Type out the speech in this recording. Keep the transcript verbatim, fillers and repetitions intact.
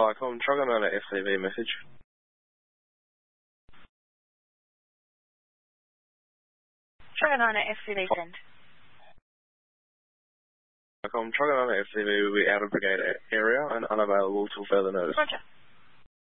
Flycom, Trogonona F C V message. Trogonona F C V send. Flycom, Trogonona F C V will be out of brigade area and unavailable till further notice. Roger.